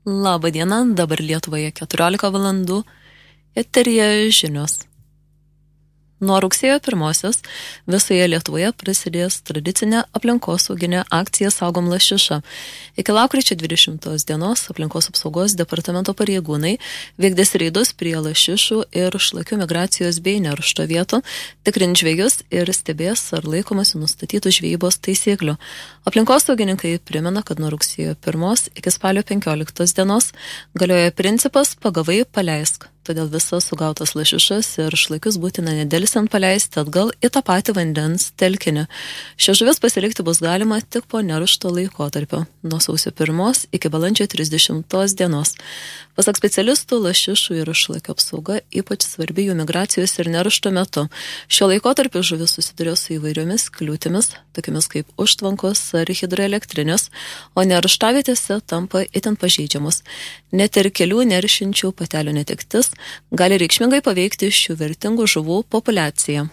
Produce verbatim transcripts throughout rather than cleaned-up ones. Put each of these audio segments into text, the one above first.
Labą dieną, dabar Lietuvoje keturiolika valandų, eteryje žinios. Nuo rugsėjo pirmosios visoje Lietuvoje prasidės tradicinė aplinkosauginė akcija Saugom lašišą. Iki lapkričio dvidešimtos dienos aplinkos apsaugos departamento pareigūnai vykdys reidus prie lašišų ir šlakių migracijos bei neršto vietų, tikrins žvejus ir stebės, ar laikomasi nustatytų žvejybos taisyklių. Aplinkosaugininkai primena, kad nuo rugsėjo pirmos iki spalio penkioliktos dienos galioja principas pagavai paleisk. Todėl visas sugautas lašišas ir šlakius būtina nedelsiant paleisti atgal į tą patį vandens telkinį. Šias žuvis pasilikti bus galima tik po neršto laikotarpio, nuo sausio pirmos iki balandžio trisdešimtos dienos. Pasak specialistų, lašišų ir šlakių apsauga ypač svarbi jų migracijos ir neršto metu. Šio laikotarpio žuvis susiduria su įvairiomis kliūtimis, tokiamis kaip užtvankos ar hidroelektrinės, o nerštavietėse tampa itin pažeidžiamos. Net ir kelių neršinčių patelių netektis gali reikšmingai paveikti šių vertingų žuvų populiaciją.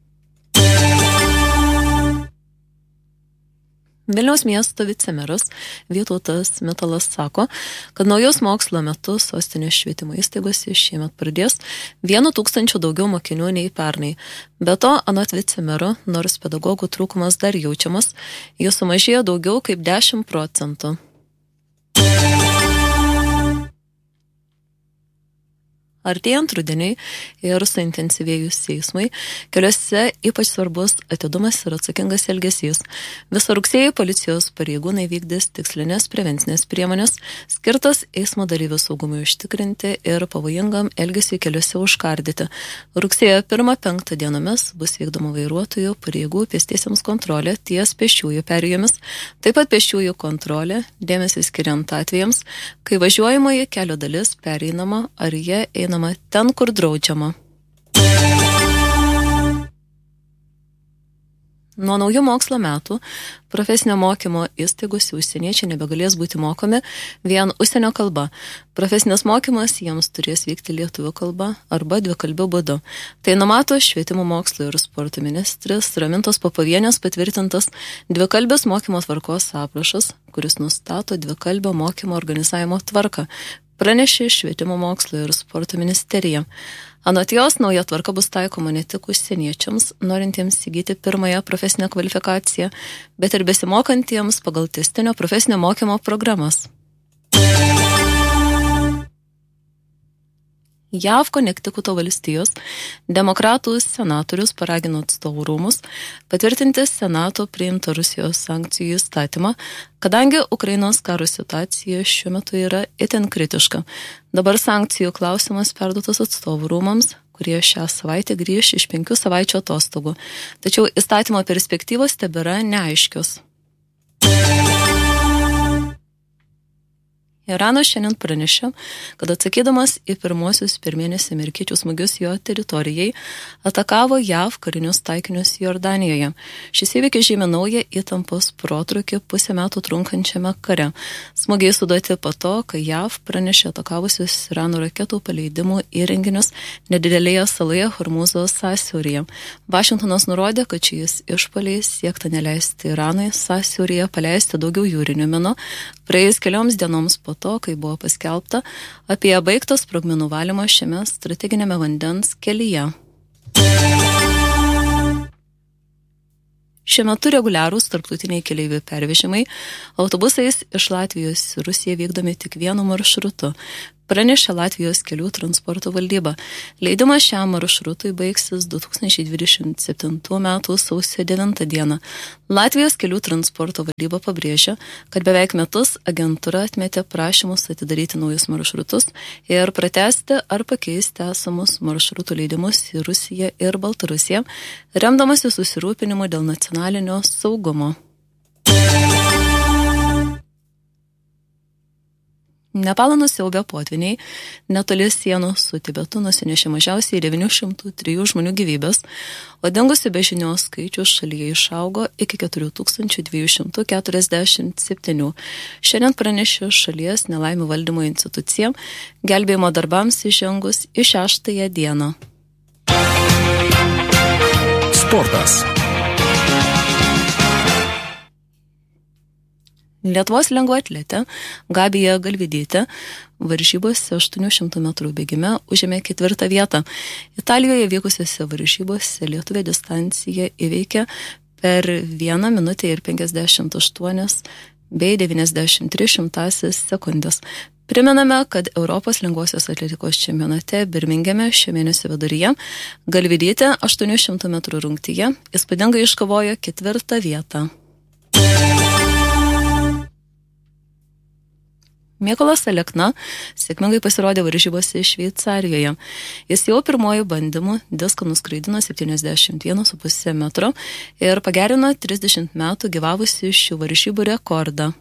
Vilniaus miesto vicemeras Vytautas Mitalas sako, kad naujos mokslo metus sostinės švietimo įstaigose šiemet pradės vienu tūkstančiu daugiau mokinių nei pernai. Be to, anot vicemero, nors pedagogų trūkumas dar jaučiamas, jų sumažėjo daugiau kaip dešimt procentų. Artėjant rudeniui ir suintensyvėjus eismui, keliuose ypač svarbus atidumas ir atsakingas elgesys. Visą rugsėjį policijos pareigūnai vykdys tikslinės prevencinės priemonės, skirtas eismo dalyvių saugumui užtikrinti ir pavojingam elgesiui keliuose užkardyti. Rugsėjo pirmą penktą dienomis bus vykdoma vairuotojų pareigų pėstiesiems kontrolė ties pėsčiųjų perėjomis, taip pat pėsčiųjų kontrolė, dėmesį skiriant atvejams, kai važiuojamoji kelio dalis pereinama ar jie einama ten, kur draudžiama. Nuo naujų mokslo metų profesinio mokymo įstaigose užsieniečiai nebegalės būti mokomi vien užsienio kalba. Profesinis mokymas jiems turės vykti lietuvių kalba arba dvikalbių būdu. Tai numato švietimo mokslo ir sporto ministrės Ramintos Popovienės patvirtintas dvikalbės mokymo tvarkos aprašas, kuris nustato dvikalbio mokymo organizavimo tvarką, pranešė švietimo mokslo ir sporto ministerija. Anot jos, nauja tvarka bus taikoma ne tik užsieniečiams, norintiems įgyti pirmąją profesinę kvalifikaciją, bet ir besimokantiems pagal tęstinio profesinio mokymo programas. J A V Konektikuto valstijos demokratų senatorius paragino atstovų rūmus patvirtinti Senato priimtą Rusijos sankcijų įstatymą, kadangi Ukrainos karo situacija šiuo metu yra itin kritiška. Dabar sankcijų klausimas perduotas atstovų rūmams, kurie šią savaitę grįš iš penkių savaičių atostogų. Tačiau įstatymo perspektyvos tebėra neaiškios. Iranas šiandien pranešė, kad atsakydamas į pirmosius per mėnesį amerikiečių smūgius jo teritorijai, atakavo J A V karinius taikinius Jordanijoje. Šis įvykis žymi naują įtampos protrūkį pusę metų trunkančiame kare. Smūgiai suduoti po to, kai J A V pranešė atakavusius Irano raketų paleidimų įrenginius nedidelėje saloje Hormūzo sąsiauryje. Vašingtonas nurodė, kad šis išpuoliais siekta neleisti Iranui sąsiauryje paleisti daugiau jūrinių minų, praėjus kelioms dienoms po to, kai buvo paskelbta apie baigtą sprogmenų valymą šiame strateginėme vandens kelyje. Šiuo metu reguliarūs tarptautiniai keleivių pervežimai autobusais iš Latvijos į Rusiją vykdomi tik vienu maršrutu, pranešė Latvijos kelių transporto valdyba. Leidimas šiam maršrutui baigsis du tūkstančiai dvidešimt septintų metų sausio devintą dieną. Latvijos kelių transporto valdyba pabrėžia, kad beveik metus agentūra atmetė prašymus atidaryti naujus maršrutus ir pratęsti ar pakeisti esamus maršrutų leidimus į Rusiją ir Baltarusiją, remdamasi susirūpinimu dėl nacionalinio saugumo. Nepalą nusiaubę potviniai netoli sienų su Tibetu nusinešė mažiausiai devynių šimtų trijų žmonių gyvybės, o dingusių be žinios skaičius šalyje išaugo iki keturių tūkstančių dviejų šimtų keturiasdešimt septynių. Šiandien pranešė šalies nelaimių valdymo institucija, gelbėjimo darbams įžengus į šeštąją dieną. Sportas. Lietuvos lengvaatletė Gabija Galvydytė varžybose aštuonių šimtų metrų bėgime užėmė ketvirtą vietą. Italijoje vykusiose varžybose lietuvė distanciją įveikė per vieną minutę ir penkiasdešimt aštuonias bei devyniasdešimt tris šimtąsias sekundės. Primename, kad Europos lengvosios atletikos čempionate Birmingeme šio mėnesio viduryje Galvydytė aštuonių šimtų metrų rungtyje įspūdingai iškovojo ketvirtą vietą. Mykolas Alekna sėkmingai pasirodė varžybose Šveicarijoje. Jis jau pirmojų bandymų diską nuskraidino septyniasdešimt vieną su puse metro ir pagerino trisdešimt metų gyvavusi šių varžybų rekordą.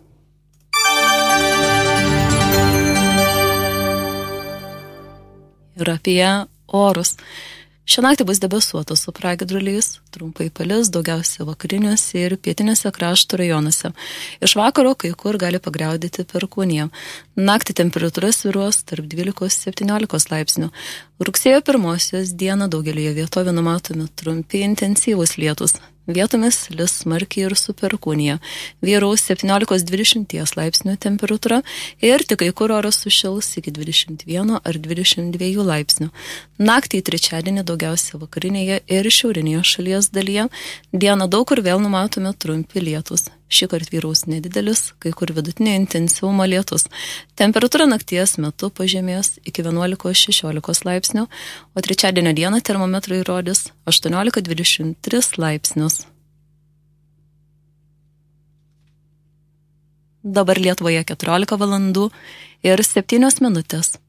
Ir apie orus. Šią naktį bus debesuota su pragiedruliais, trumpai palis, daugiausia vakariniuose ir pietinėse krašto rajonuose. Iš vakaro kai kur gali pagriaudėti perkūnija. Naktį temperatūra svyruos tarp dvylikos septyniolikos laipsnių. Rugsėjo pirmosios dieną daugelioje vietovių numatomi trumpi intensyvūs lietus. Vietomis lis smarkiai ir su perkūnija. Vyraus septyniolikos dvidešimt laipsnių temperatūra ir tik kai kur oras sušils iki dvidešimt vieno ar dvidešimt dviejų laipsnių. Naktį į trečiadienį daugiausia vakarinėje ir šiaurinėje šalies dalyje. Dieną daug kur vėl numatomi trumpi lietus. Šįkart vyraus nedidelis, kai kur vidutinio intensyvumo lietus. Temperatūra nakties metu pažemės iki vienuolikos šešiolikos laipsnių, o trečiadienio dieną termometrai rodys aštuoniolika dvidešimt tris laipsnius. Dabar Lietuvoje keturiolika valandų ir septynios minutės.